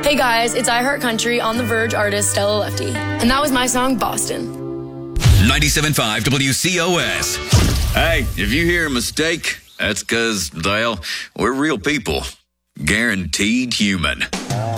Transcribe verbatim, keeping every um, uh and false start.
Hey guys, it's iHeartCountry on the Verge artist Stella Lefty. And that was my song, Boston. ninety-seven point five W C O S. Hey, if you hear a mistake, that's because, well, we're real people. Guaranteed human.